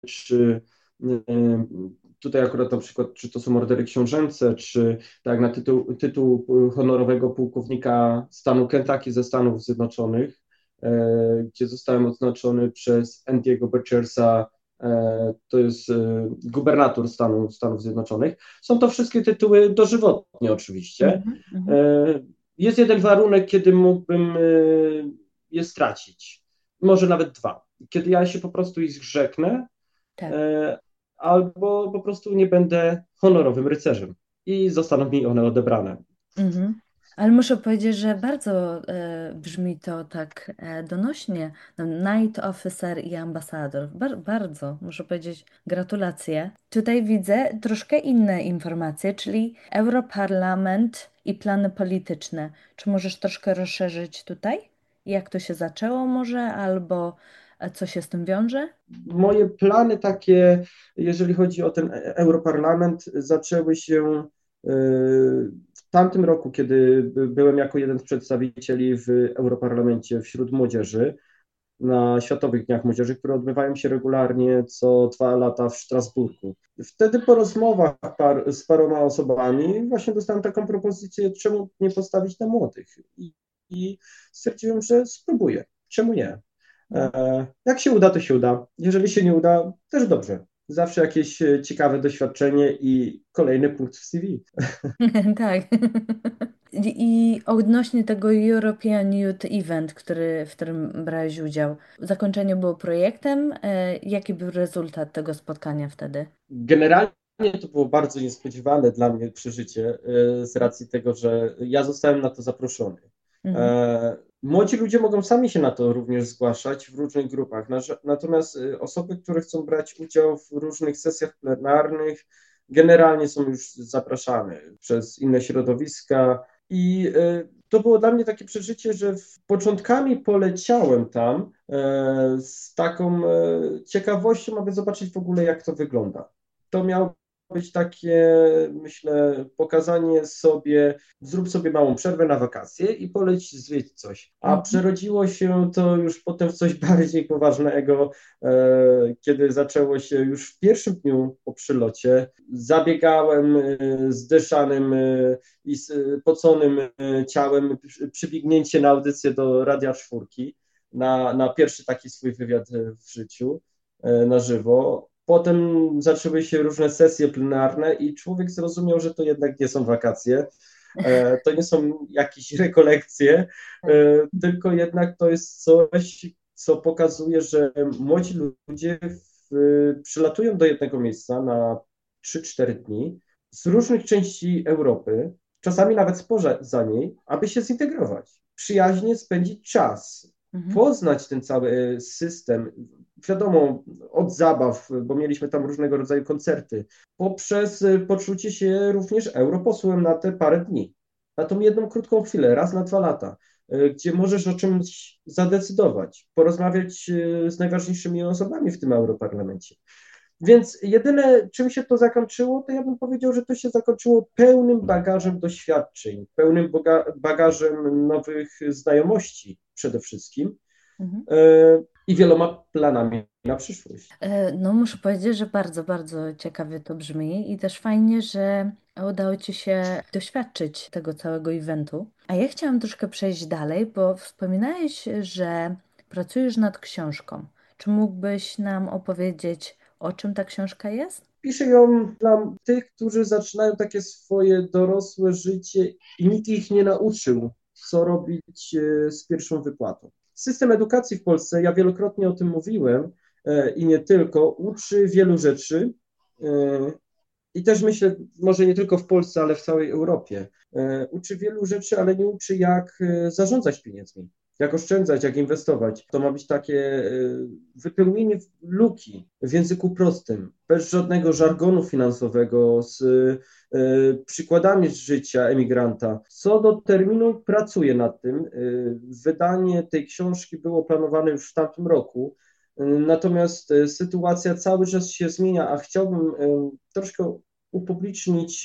czy tutaj akurat na przykład, czy to są ordery książęce, czy tak na tytuł honorowego pułkownika stanu Kentucky ze Stanów Zjednoczonych, gdzie zostałem odznaczony przez Andiego Burchersa, to jest gubernator Stanów Zjednoczonych. Są to wszystkie tytuły dożywotnie oczywiście. Mhm, mhm. E, Jest jeden warunek, kiedy mógłbym je stracić, może nawet dwa. Kiedy ja się po prostu ich zrzeknę, Tak. e, albo po prostu nie będę honorowym rycerzem i zostaną mi one odebrane. Mhm. Ale muszę powiedzieć, że bardzo brzmi to tak donośnie. No, Knight Officer i ambasador. Bardzo, muszę powiedzieć, gratulacje. Tutaj widzę troszkę inne informacje, czyli Europarlament i plany polityczne. Czy możesz troszkę rozszerzyć tutaj? Jak to się zaczęło może, albo co się z tym wiąże? Moje plany takie, jeżeli chodzi o ten Europarlament, zaczęły się w tamtym roku, kiedy byłem jako jeden z przedstawicieli w Europarlamencie wśród młodzieży na Światowych Dniach Młodzieży, które odbywają się regularnie co 2 lata w Strasburgu. Wtedy po rozmowach z paroma osobami właśnie dostałem taką propozycję, czemu nie postawić na młodych. I stwierdziłem, że spróbuję. Czemu nie? Jak się uda, to się uda. Jeżeli się nie uda, też dobrze. Zawsze jakieś ciekawe doświadczenie i kolejny punkt w CV. Tak. I odnośnie tego European Youth Event, w którym brałeś udział, zakończenie było projektem. Jaki był rezultat tego spotkania wtedy? Generalnie to było bardzo niespodziewane dla mnie przeżycie z racji tego, że ja zostałem na to zaproszony. Mhm. Młodzi ludzie mogą sami się na to również zgłaszać w różnych grupach, natomiast osoby, które chcą brać udział w różnych sesjach plenarnych, generalnie są już zapraszane przez inne środowiska i to było dla mnie takie przeżycie, że początkami poleciałem tam z taką ciekawością, aby zobaczyć w ogóle, jak to wygląda. To miało być takie, myślę, pokazanie sobie, zrób sobie małą przerwę na wakacje i poleć zwiedź coś. A Mhm. przerodziło się to już potem w coś bardziej poważnego, kiedy zaczęło się już w pierwszym dniu po przylocie. Zabiegałem zdyszanym i poconym ciałem, przybiegnięcie na audycję do Radia Czwórki, na pierwszy taki swój wywiad w życiu na żywo. Potem zaczęły się różne sesje plenarne i człowiek zrozumiał, że to jednak nie są wakacje, to nie są jakieś rekolekcje, tylko jednak to jest coś, co pokazuje, że młodzi ludzie przylatują do jednego miejsca na 3-4 dni z różnych części Europy, czasami nawet spoza niej, aby się zintegrować, przyjaźnie spędzić czas, Mhm. poznać ten cały system. Wiadomo, od zabaw, bo mieliśmy tam różnego rodzaju koncerty, poprzez poczucie się również europosłem na te parę dni. Na tą jedną krótką chwilę, raz na 2 lata, gdzie możesz o czymś zadecydować, porozmawiać z najważniejszymi osobami w tym Europarlamencie. Więc jedyne, czym się to zakończyło, to ja bym powiedział, że to się zakończyło pełnym bagażem doświadczeń, pełnym bagażem nowych znajomości przede wszystkim Mhm. i wieloma planami na przyszłość. No, muszę powiedzieć, że bardzo, bardzo ciekawie to brzmi i też fajnie, że udało Ci się doświadczyć tego całego eventu. A ja chciałam troszkę przejść dalej, bo wspominałeś, że pracujesz nad książką. Czy mógłbyś nam opowiedzieć, o czym ta książka jest? Piszę ją dla tych, którzy zaczynają takie swoje dorosłe życie i nikt ich nie nauczył, co robić z pierwszą wypłatą. System edukacji w Polsce, ja wielokrotnie o tym mówiłem i nie tylko, uczy wielu rzeczy i też myślę, może nie tylko w Polsce, ale w całej Europie. Uczy wielu rzeczy, ale nie uczy, jak zarządzać pieniędzmi, jak oszczędzać, jak inwestować. To ma być takie wypełnienie luki w języku prostym, bez żadnego żargonu finansowego, z przykładami z życia emigranta. Co do terminu, pracuję nad tym. Wydanie tej książki było planowane już w tamtym roku. Natomiast sytuacja cały czas się zmienia, a chciałbym troszkę upublicznić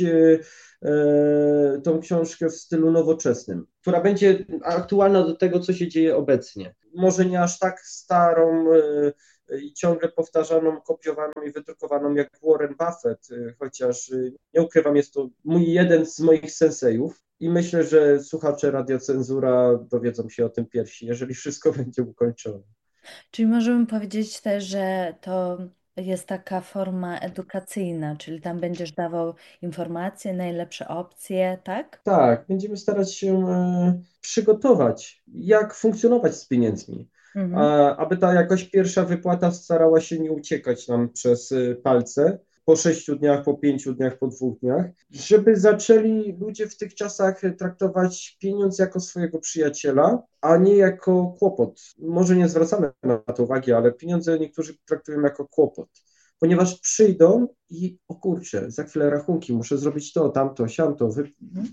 tą książkę w stylu nowoczesnym, która będzie aktualna do tego, co się dzieje obecnie. Może nie aż tak starą i ciągle powtarzaną, kopiowaną i wydrukowaną jak Warren Buffett, chociaż nie ukrywam, jest to jeden z moich sensejów i myślę, że słuchacze Radiocenzura dowiedzą się o tym pierwsi, jeżeli wszystko będzie ukończone. Czyli możemy powiedzieć też, że to jest taka forma edukacyjna, czyli tam będziesz dawał informacje, najlepsze opcje, tak? Tak, będziemy starać się przygotować, jak funkcjonować z pieniędzmi, Mhm. aby ta jakoś pierwsza wypłata starała się nie uciekać nam przez palce po 6 dniach, po 5 dniach, po 2 dniach, żeby zaczęli ludzie w tych czasach traktować pieniądz jako swojego przyjaciela, a nie jako kłopot. Może nie zwracamy na to uwagi, ale pieniądze niektórzy traktują jako kłopot. Ponieważ przyjdą i o kurczę, za chwilę rachunki, muszę zrobić to, tamto, siamto, Mhm.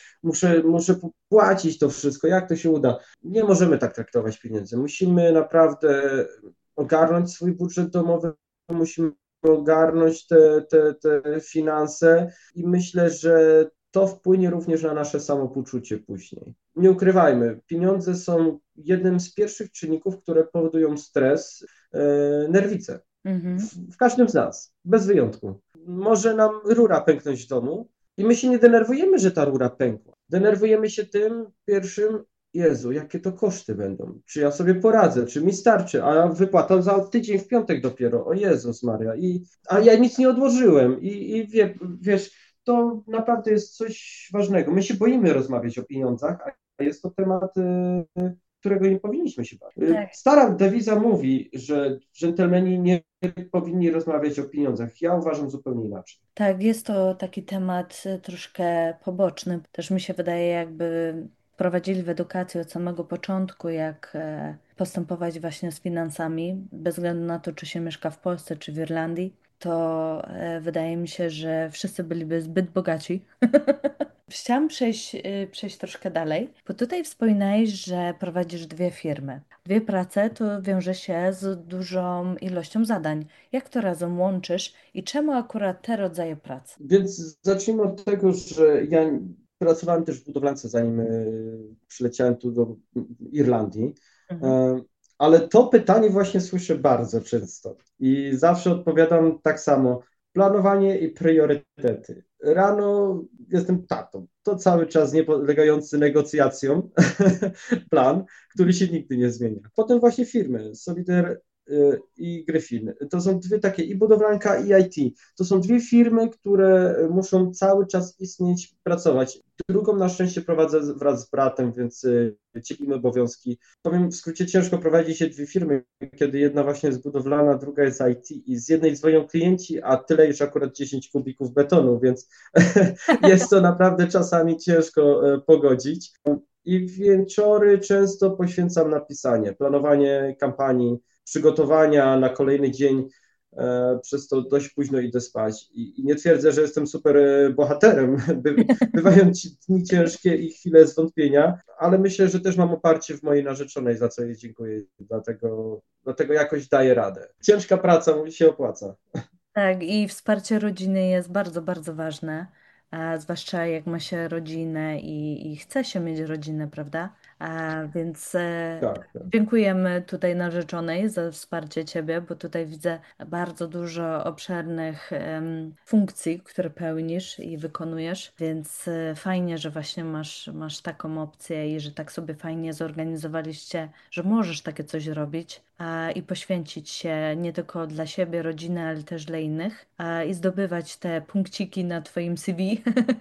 muszę płacić to wszystko, jak to się uda? Nie możemy tak traktować pieniędzy. Musimy naprawdę ogarnąć swój budżet domowy, musimy ogarnąć te finanse i myślę, że to wpłynie również na nasze samopoczucie później. Nie ukrywajmy, pieniądze są jednym z pierwszych czynników, które powodują stres, nerwice Mhm. w każdym z nas, bez wyjątku. Może nam rura pęknąć w domu i my się nie denerwujemy, że ta rura pękła. Denerwujemy się tym pierwszym, Jezu, jakie to koszty będą? Czy ja sobie poradzę? Czy mi starczy? A wypłata za tydzień w piątek dopiero. O Jezus Maria. A ja nic nie odłożyłem. Wiesz, to naprawdę jest coś ważnego. My się boimy rozmawiać o pieniądzach, a jest to temat, którego nie powinniśmy się bać. Tak. Stara dewiza mówi, że dżentelmeni nie powinni rozmawiać o pieniądzach. Ja uważam zupełnie inaczej. Tak, jest to taki temat troszkę poboczny. Też mi się wydaje, jakby prowadzili w edukacji od samego początku, jak postępować właśnie z finansami, bez względu na to, czy się mieszka w Polsce, czy w Irlandii, to wydaje mi się, że wszyscy byliby zbyt bogaci. Chciałam przejść troszkę dalej, bo tutaj wspominałeś, że prowadzisz dwie firmy. Dwie prace to wiąże się z dużą ilością zadań. Jak to razem łączysz i czemu akurat te rodzaje pracy? Więc zacznijmy od tego, że ja pracowałem też w budowlance, zanim przyleciałem tu do Irlandii. Mhm. E, Ale to pytanie właśnie słyszę bardzo często i zawsze odpowiadam tak samo. Planowanie i priorytety. Rano jestem tatą. To cały czas niepodlegający negocjacjom plan, który się nigdy nie zmienia. Potem właśnie firmy, Solider i Gryfin. To są dwie takie, i budowlanka, i IT. To są dwie firmy, które muszą cały czas istnieć, pracować. Drugą na szczęście prowadzę wraz z bratem, więc dzielimy obowiązki. Powiem w skrócie, ciężko prowadzi się dwie firmy, kiedy jedna właśnie jest budowlana, druga jest IT i z jednej dzwonią klienci, a tyle już akurat 10 kubików betonu, więc jest to naprawdę czasami ciężko pogodzić. I wieczory często poświęcam na pisanie, planowanie kampanii, przygotowania na kolejny dzień. Przez to dość późno idę spać. I nie twierdzę, że jestem super bohaterem. Bywają dni ciężkie i chwile zwątpienia, ale myślę, że też mam oparcie w mojej narzeczonej, za co jej dziękuję. Dlatego jakoś daję radę. Ciężka praca się opłaca. Tak, i wsparcie rodziny jest bardzo, bardzo ważne, zwłaszcza jak ma się rodzinę i chce się mieć rodzinę, prawda? Więc Tak, tak. dziękujemy tutaj narzeczonej za wsparcie Ciebie, bo tutaj widzę bardzo dużo obszernych funkcji, które pełnisz i wykonujesz, więc fajnie, że właśnie masz taką opcję i że tak sobie fajnie zorganizowaliście, że możesz takie coś robić i poświęcić się nie tylko dla siebie, rodziny, ale też dla innych i zdobywać te punkciki na Twoim CV.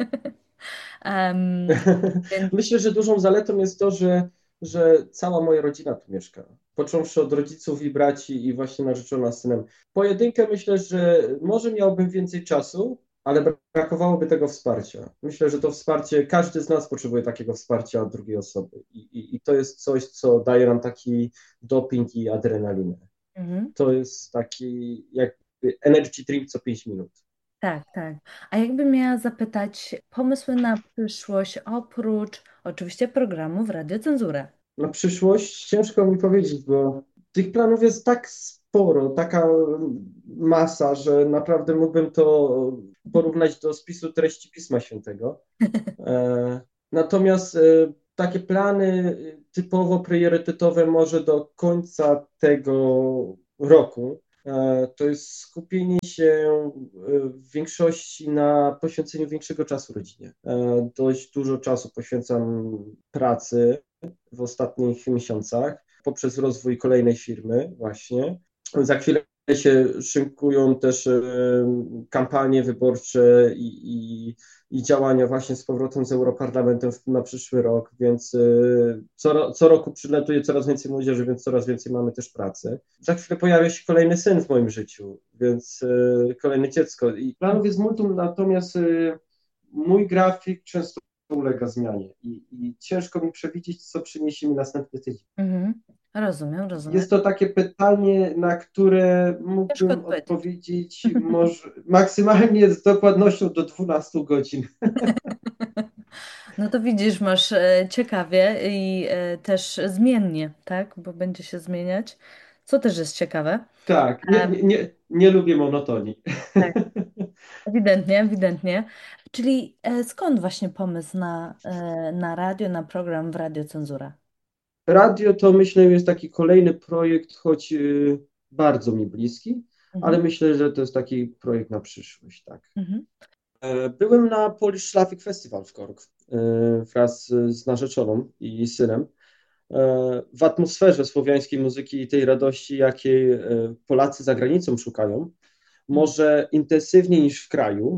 Em, więc Myślę, że dużą zaletą jest to, że cała moja rodzina tu mieszka. Począwszy od rodziców i braci i właśnie narzeczona z synem. Pojedynkę myślę, że może miałbym więcej czasu, ale brakowałoby tego wsparcia. Myślę, że to wsparcie, każdy z nas potrzebuje takiego wsparcia od drugiej osoby. I to jest coś, co daje nam taki doping i adrenalinę. mhm. To jest taki jakby energy drink co 5 minut. Tak, tak. A jakbym miała zapytać, pomysły na przyszłość oprócz oczywiście programów Radiocenzura. Na przyszłość ciężko mi powiedzieć, bo tych planów jest tak sporo, taka masa, że naprawdę mógłbym to porównać do spisu treści Pisma Świętego. Natomiast takie plany typowo priorytetowe może do końca tego roku, to jest skupienie się w większości na poświęceniu większego czasu rodzinie. Dość dużo czasu poświęcam pracy w ostatnich miesiącach poprzez rozwój kolejnej firmy właśnie. Za chwilę się szykują też kampanie wyborcze i działania właśnie z powrotem z Europarlamentem na przyszły rok, więc co roku przylatuje coraz więcej młodzieży, więc coraz więcej mamy też pracy. Za chwilę pojawia się kolejny syn w moim życiu, więc kolejne dziecko. I planów jest multum, natomiast mój grafik często ulega zmianie i ciężko mi przewidzieć, co przyniesie mi następny tydzień. Mhm. Rozumiem, rozumiem. Jest to takie pytanie, na które Ciężko mógłbym odpowiedzieć. odpowiedzieć może maksymalnie z dokładnością do 12 godzin. No to widzisz, masz ciekawie i też zmiennie, tak? Bo będzie się zmieniać, co też jest ciekawe. Tak, nie lubię monotonii. Tak. Ewidentnie, ewidentnie. Czyli skąd właśnie pomysł na radio, na program w Radio Cenzura? Radio to myślę jest taki kolejny projekt, choć bardzo mi bliski, ale Mhm. myślę, że to jest taki projekt na przyszłość, tak. Mhm. Byłem na Polish Slavic Festival w Cork wraz z narzeczoną i synem. W atmosferze słowiańskiej muzyki i tej radości, jakiej Polacy za granicą szukają, może intensywniej niż w kraju.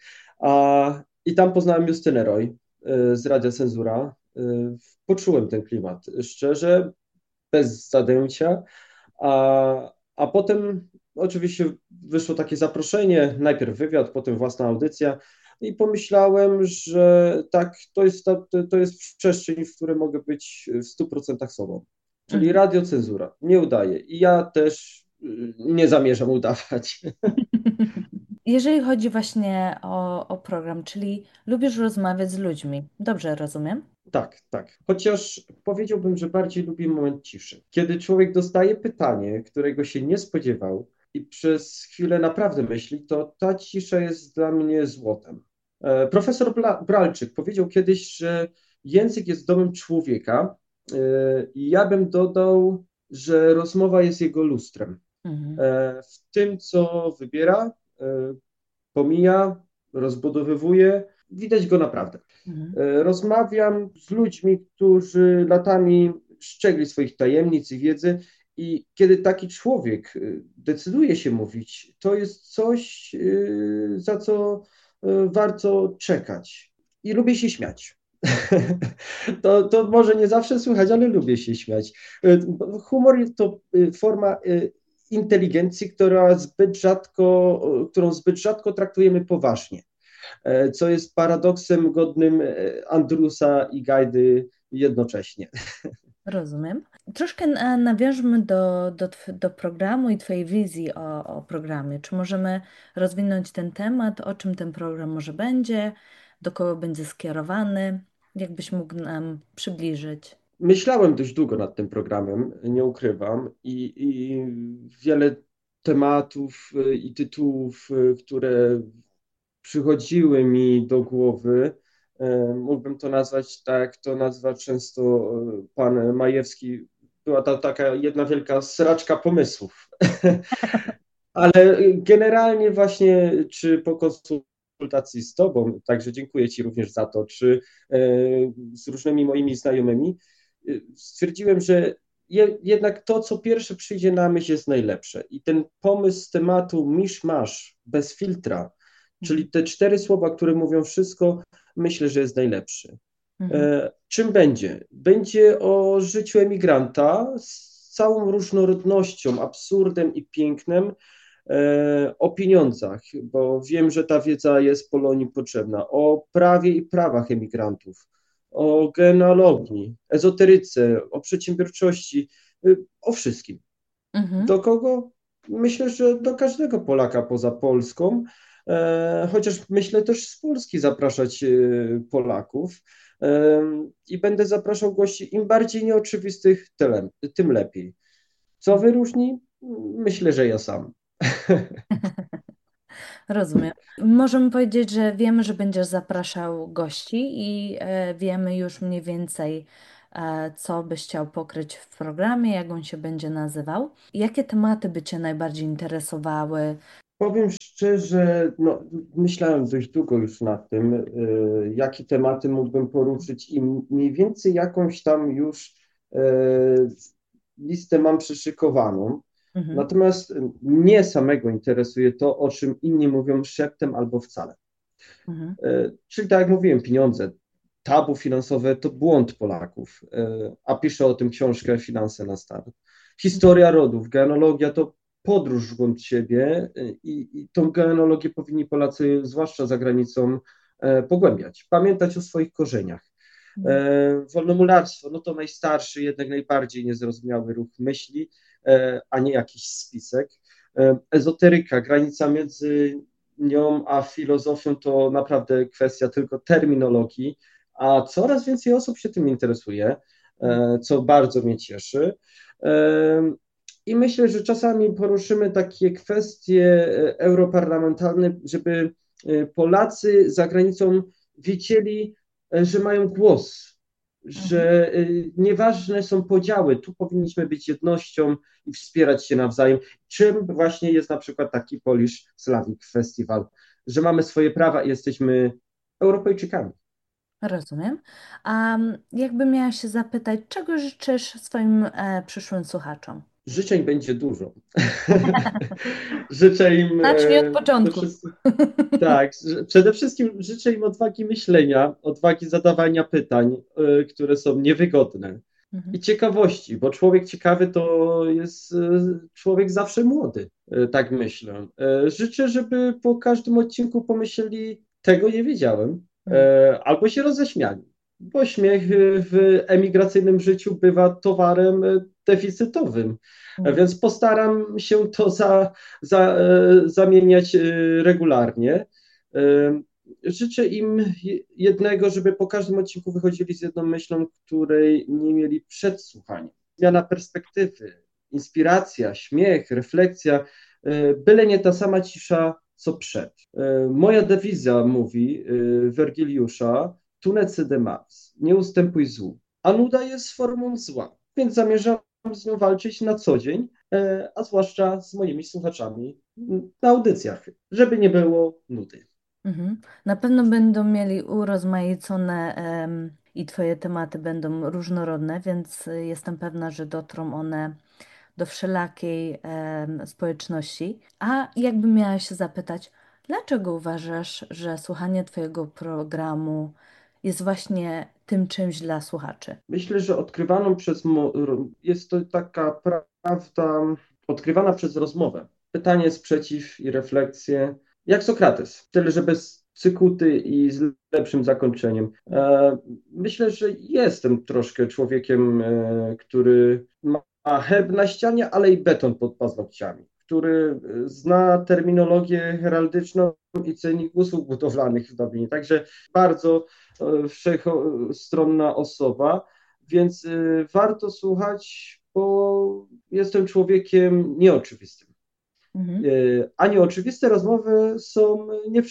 I tam poznałem Justynę Roy z Radia Cenzura. Poczułem ten klimat, szczerze, bez zadęcia. A potem oczywiście wyszło takie zaproszenie, najpierw wywiad, potem własna audycja. I pomyślałem, że tak, to jest przestrzeń, w której mogę być w 100% sobą. Czyli Mhm. radiocenzura. Nie udaje. I ja też nie zamierzam udawać. Jeżeli chodzi właśnie o program, czyli lubisz rozmawiać z ludźmi, dobrze rozumiem? Tak, tak. Chociaż powiedziałbym, że bardziej lubię moment ciszy. Kiedy człowiek dostaje pytanie, którego się nie spodziewał i przez chwilę naprawdę myśli, to ta cisza jest dla mnie złotem. Profesor Bralczyk powiedział kiedyś, że język jest domem człowieka i ja bym dodał, że rozmowa jest jego lustrem. Mhm. W tym, co wybiera, pomija, rozbudowywuje, widać go naprawdę. Mhm. Rozmawiam z ludźmi, którzy latami szczegli swoich tajemnic i wiedzy, i kiedy taki człowiek decyduje się mówić, to jest coś, za co warto czekać. I lubię się śmiać. To może nie zawsze słychać, ale lubię się śmiać. Humor to forma inteligencji, którą zbyt rzadko traktujemy poważnie, co jest paradoksem godnym Andrusa i Gajdy jednocześnie. Rozumiem. Troszkę nawiążmy do programu i Twojej wizji o programie. Czy możemy rozwinąć ten temat? O czym ten program może będzie? Do kogo będzie skierowany? Jakbyś mógł nam przybliżyć? Myślałem dość długo nad tym programem, nie ukrywam, i wiele tematów i tytułów, które przychodziły mi do głowy, mógłbym to nazwać tak, jak to nazywa często pan Majewski, była to taka jedna wielka sraczka pomysłów. Ale generalnie właśnie, czy po konsultacji z Tobą, także dziękuję Ci również za to, czy z różnymi moimi znajomymi, stwierdziłem, że jednak to, co pierwsze przyjdzie na myśl, jest najlepsze. I ten pomysł z tematu misz-masz, bez filtra, Mhm. czyli te 4 słowa, które mówią wszystko, myślę, że jest najlepszy. Mhm. Czym będzie? Będzie o życiu emigranta z całą różnorodnością, absurdem i pięknem, o pieniądzach, bo wiem, że ta wiedza jest Polonii potrzebna, o prawie i prawach emigrantów, o genealogii, ezoteryce, o przedsiębiorczości, o wszystkim. Mhm. Do kogo? Myślę, że do każdego Polaka poza Polską, chociaż myślę też z Polski zapraszać Polaków i będę zapraszał gości im bardziej nieoczywistych, tym lepiej. Co wyróżni? Myślę, że ja sam. Rozumiem. Możemy powiedzieć, że wiemy, że będziesz zapraszał gości i wiemy już mniej więcej, co byś chciał pokryć w programie, jak on się będzie nazywał? Jakie tematy by Cię najbardziej interesowały? Powiem szczerze, no, myślałem dość długo już nad tym, jakie tematy mógłbym poruszyć i mniej więcej jakąś tam już listę mam przyszykowaną. Mhm, Natomiast mnie samego interesuje to, o czym inni mówią szeptem albo wcale. mhm, Czyli tak jak mówiłem, pieniądze, tabu finansowe to błąd Polaków, a piszę o tym książkę Finanse na start. Historia rodów, genealogia to podróż w głąb siebie i tą genealogię powinni Polacy, zwłaszcza za granicą, pogłębiać, pamiętać o swoich korzeniach. mhm, Wolnomularstwo, no to najstarszy, jednak najbardziej niezrozumiały ruch myśli, a nie jakiś spisek. Ezoteryka, granica między nią a filozofią to naprawdę kwestia tylko terminologii, a coraz więcej osób się tym interesuje, co bardzo mnie cieszy. I myślę, że czasami poruszymy takie kwestie europarlamentarne, żeby Polacy za granicą wiedzieli, że mają głos, mhm. że nieważne są podziały, tu powinniśmy być jednością i wspierać się nawzajem, czym właśnie jest na przykład taki Polish Slavic Festival, że mamy swoje prawa i jesteśmy Europejczykami. Rozumiem. A jakby miała się zapytać, czego życzysz swoim przyszłym słuchaczom? Życzeń będzie dużo. Życzę im Zacznij od przede początku. wszystkim, tak, przede wszystkim życzę im odwagi myślenia, odwagi zadawania pytań, które są niewygodne. Mhm. I ciekawości, bo człowiek ciekawy to jest człowiek zawsze młody, tak myślę. Życzę, żeby po każdym odcinku pomyśleli, tego nie wiedziałem, Mhm. albo się roześmiali, bo śmiech w emigracyjnym życiu bywa towarem deficytowym, Mhm. więc postaram się to zamieniać regularnie. Życzę im jednego, żeby po każdym odcinku wychodzili z jedną myślą, której nie mieli przed słuchaniem. Zmiana perspektywy, inspiracja, śmiech, refleksja, byle nie ta sama cisza, co przed. Moja dewiza mówi Wergiliusza, tu necede mars, nie ustępuj złu, a nuda jest formą zła, więc zamierzam z nią walczyć na co dzień, a zwłaszcza z moimi słuchaczami na audycjach, żeby nie było nudy. Mhm. Na pewno będą mieli urozmaicone i Twoje tematy będą różnorodne, więc jestem pewna, że dotrą one do wszelakiej społeczności. A jakbym miała się zapytać, dlaczego uważasz, że słuchanie Twojego programu jest właśnie tym czymś dla słuchaczy? Myślę, że odkrywaną jest to taka prawda odkrywana przez rozmowę. Pytanie, sprzeciw i refleksję, jak Sokrates, tyle że bez cykuty i z lepszym zakończeniem. Myślę, że jestem troszkę człowiekiem, który ma herb na ścianie, ale i beton pod paznokciami, który zna terminologię heraldyczną i cennik usług budowlanych w Dublinie. Także bardzo wszechstronna osoba, więc warto słuchać, bo jestem człowiekiem nieoczywistym. Mhm. A nieoczywiste rozmowy są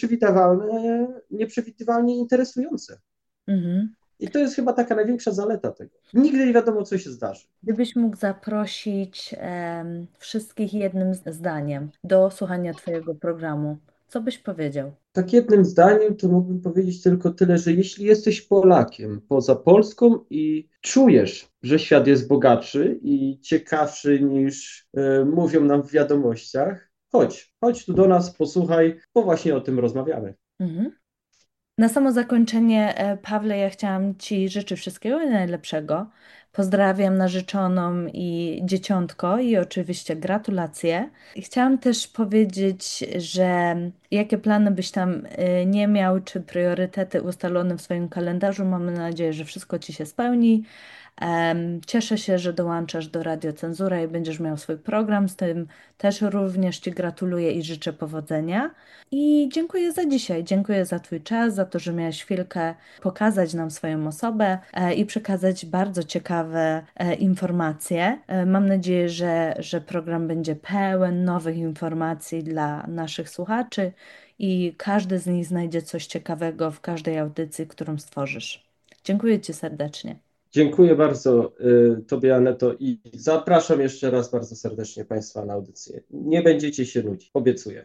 nieprzewidywalnie interesujące. Mhm. I to jest chyba taka największa zaleta tego. Nigdy nie wiadomo, co się zdarzy. Gdybyś mógł zaprosić wszystkich jednym zdaniem do słuchania Twojego programu, co byś powiedział? Tak jednym zdaniem to mógłbym powiedzieć tylko tyle, że jeśli jesteś Polakiem poza Polską i czujesz, że świat jest bogatszy i ciekawszy niż mówią nam w wiadomościach, chodź tu do nas, posłuchaj, bo właśnie o tym rozmawiamy. Mhm. Na samo zakończenie, Pawle, ja chciałam Ci życzyć wszystkiego najlepszego. Pozdrawiam narzeczoną i dzieciątko i oczywiście gratulacje. I chciałam też powiedzieć, że jakie plany byś tam nie miał, czy priorytety ustalone w swoim kalendarzu, mamy nadzieję, że wszystko Ci się spełni. Cieszę się, że dołączasz do Radiocenzura i będziesz miał swój program. Z tym też również Ci gratuluję i życzę powodzenia. I dziękuję za dzisiaj. Dziękuję za Twój czas, za to, że miałeś chwilkę pokazać nam swoją osobę i przekazać bardzo ciekawe informacje. Mam nadzieję, że program będzie pełen nowych informacji dla naszych słuchaczy i każdy z nich znajdzie coś ciekawego w każdej audycji, którą stworzysz. Dziękuję Ci serdecznie. Dziękuję bardzo Tobie, Aneto, i zapraszam jeszcze raz bardzo serdecznie Państwa na audycję. Nie będziecie się nudzić, obiecuję.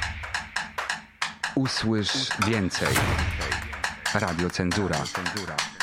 Usłysz więcej. Radio Cenzura.